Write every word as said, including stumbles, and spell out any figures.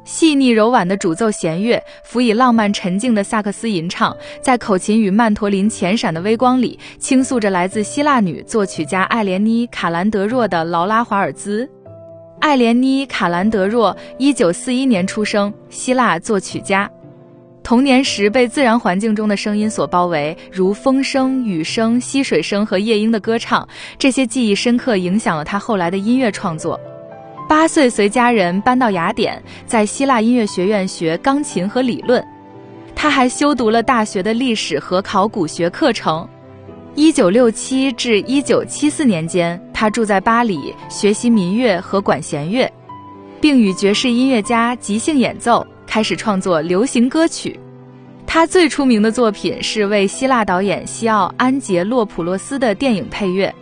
细腻柔婉的主奏弦乐，辅以浪漫沉静的萨克斯吟唱，在口琴与曼陀林浅闪的微光里，倾诉着来自希腊女作曲家艾莲妮·卡兰德若的劳拉·华尔兹。艾莲妮·卡兰德若一九四一年出生，希腊作曲家。童年时被自然环境中的声音所包围，如风声、雨声、溪水声和夜莺的歌唱，这些记忆深刻影响了他后来的音乐创作。八岁随家人搬到雅典，在希腊音乐学院学钢琴和理论。他还修读了大学的历史和考古学课程。一九六七至一九七四年间，他住在巴黎，学习民乐和管弦乐，并与爵士音乐家即兴演奏，开始创作流行歌曲。他最出名的作品是为希腊导演西奥·安杰洛普洛斯的电影配乐。